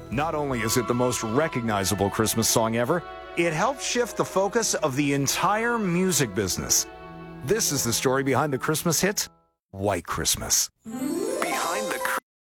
Not only is it the most recognizable Christmas song ever, it helped shift the focus of the entire music business. This is the story behind the Christmas hit, White Christmas.